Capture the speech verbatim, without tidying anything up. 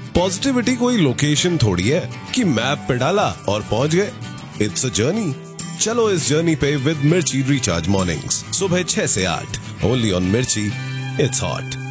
Positivity कोई location थोड़ी है कि मैप पे डाला और पहुंच गए। It's a journey. चलो इस जर्नी पे विद मिर्ची रिचार्ज मॉर्निंग्स सुबह छह से आठ ओनली ऑन मिर्ची। It's hot.